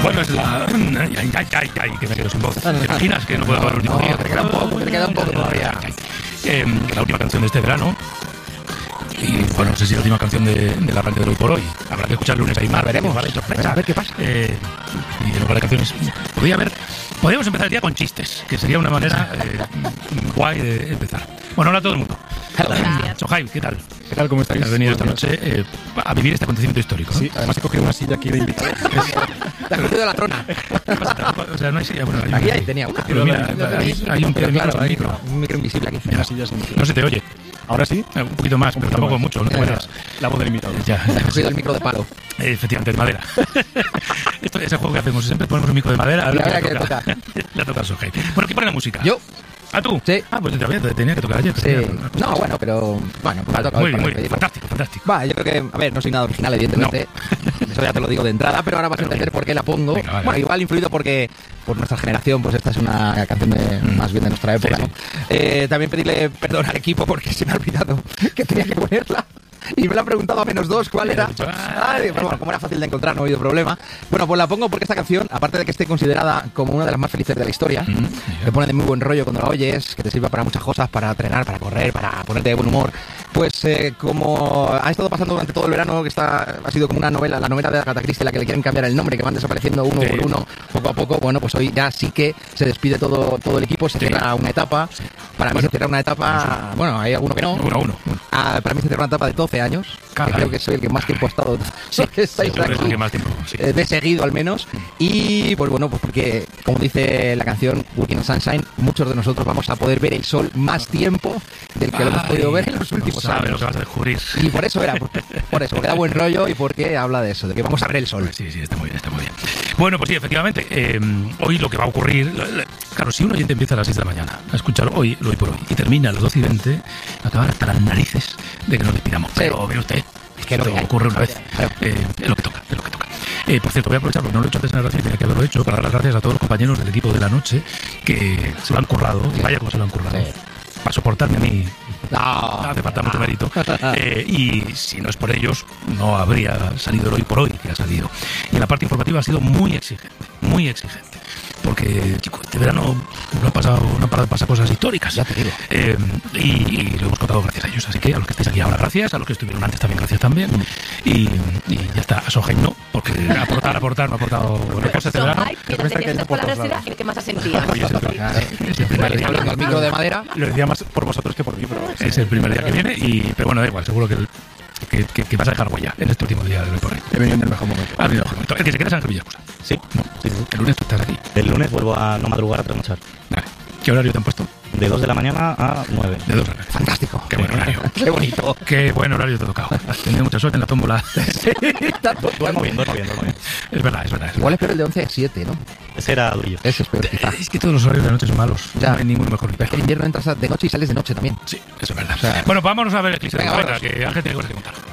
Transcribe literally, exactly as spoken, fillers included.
Bueno, es la... Ay, ay, ay, ay, que me quedo sin voz. ¿Te imaginas que no puedo acabar el último día? Te queda un poco, te queda un poco todavía. Eh, la última canción de este verano. Y bueno, no sé si la última canción de, de la radio de hoy por hoy. Habrá que escuchar lunes ahí más. Veremos. Vale, sorpresa. A ver qué pasa. Eh, y luego la canción es... Podría haber... Podríamos empezar el día con chistes, que sería una manera eh, guay de empezar. Bueno, hola a todo el mundo. Hola. Sohai, ¿qué tal? ¿Qué tal? ¿Cómo estáis? Has venido esta noche eh, a vivir este acontecimiento histórico, ¿no? Sí, además he cogido una silla aquí de invitado. Te has cogido la trona. ¿Qué pasa? O sea, no hay silla. Bueno, hay Aquí ahí tenía una. Pero mira, hay, hay un pie de Claro, micro, hay micro. un micro invisible aquí. Mira, silla sin micro. no se te oye. Ahora sí, Eh, Un poquito más, pero tampoco más. mucho. No Ya, puedas. la voz del invitado. Ya, Te has cogido el micro de palo. Eh, efectivamente, de madera. Esto es el juego que hacemos. Siempre ponemos un micro de madera. A ver Y ahora qué que le toca. Le toca a Sohai. Bueno, ¿quién pone la música? Yo. ¿A tú? Sí. Ah, pues todavía te tenía que tocar ayer. Sí. tenía- No, bueno, pero... Bueno, pues me toca Muy hoy bien, para muy bien. despedirlo. Fantástico, fantástico. Va, yo creo que, a ver, no soy nada original, evidentemente. Eso ya te lo digo de entrada, pero ahora vas a entender por qué la pongo. Venga, vale. Bueno, igual influido porque por nuestra generación, pues esta es una canción de, más bien de nuestra época, Sí, ¿no? Eh, también pedirle perdón al equipo porque se me ha olvidado que tenía que ponerla. Y me la han preguntado a menos dos cuál era. Ay, pero bueno, como era fácil de encontrar, no ha habido problema. Bueno, pues la pongo porque esta canción, aparte de que esté considerada como una de las más felices de la historia, te pone de muy buen rollo cuando la oyes, que te sirve para muchas cosas, para entrenar, para correr, para ponerte de buen humor. Pues eh, como ha estado pasando durante todo el verano, que está, ha sido como una novela, la novela de Agatha Christie, la que le quieren cambiar el nombre, que van desapareciendo uno Sí. por uno, poco a poco. Bueno, pues hoy ya sí que se despide todo, todo el equipo, se Sí. cierra una etapa. Para mí Bueno, se cierra una etapa, bueno, hay alguno que no. Uno a uno. Ah, para mí se cierra una etapa de doce años, que Caray. creo que soy el que más tiempo ha estado. Sí, que estáis tú eres el aquí. que más tiempo, sí. Eh, de seguido al menos. Y pues bueno, pues porque, como dice la canción Working on Sunshine, muchos de nosotros vamos a poder ver el sol más tiempo del que lo hemos Ay, podido ver en los no últimos sabe años. lo que vas a descubrir. Y por eso era, por, por eso, porque da buen rollo y porque habla de eso, de que vamos a ver el sol. Sí, sí, está muy bien, está muy bien. Bueno, pues sí, efectivamente, eh, hoy lo que va a ocurrir, la- la- claro, si un oyente empieza a las seis de la mañana a escuchar hoy, lo hoy por hoy, y termina a las doce y veinte, acaban hasta las narices de que nos despidamos. Sí. Pero ve usted, Es que lo esto que hay. ocurre una vez. Claro. Eh, es lo que toca, es lo que toca. Eh, por cierto, voy a aprovechar, porque no lo he hecho antes en la radio y tenía que haberlo hecho, para dar las gracias a todos los compañeros del equipo de la noche que se lo han currado, y vaya como se lo han currado, Sí. para soportarme a mí. No, Hace falta mucho mérito. Eh, y si no es por ellos, no habría salido el hoy por hoy que ha salido. Y en la parte informativa ha sido muy exigente, muy exigente. Porque, chicos, este verano no ha pasado, no han parado de pasar cosas históricas. Ya te digo. Eh, y, y lo hemos contado gracias a ellos. Así que a los que estáis aquí ahora, gracias. A los que estuvieron antes también, gracias también. Y, y ya está. A Sohai no, porque aportar, aportar, no ha aportado cosas este verano. Sohai, mira, tenías estas palabras era el que más asentía. Hoy es el, Claro. es el primer día. Hablando al micro de madera. Lo decía más por vosotros que por mí, pero... Es el primer día que viene. Y, pero bueno, da igual, seguro que, el- que, que, que vas a dejar huella en este último día del hoy por hoy. He venido en el mejor momento. Ha venido el momento. El que se queda es Ángel Villascusa. Sí, No, sí, sí. el lunes tú estás aquí. El lunes vuelvo a no madrugar a trasnochar. Vale. ¿Qué horario te han puesto? De dos de la mañana a nueve. De dos a nueve. Fantástico. Qué buen horario. Qué bonito. Qué buen horario te ha tocado. Has tenido mucha suerte en la tómbola. Duermo bien, duermo bien, duermo bien. Es verdad, es verdad. Es, Igual verdad. es peor el de once a siete, ¿no? Ese era durillo. Ese es peor, quizá. Es que todos los horarios de la noche son malos. Ya. No hay ninguno mejor. Es que en invierno entras de noche y sales de noche también. Sí, eso es verdad. O sea, Bueno, vámonos a ver el eclipse de venga, la vámonos. que Ángel tiene cosas que contar.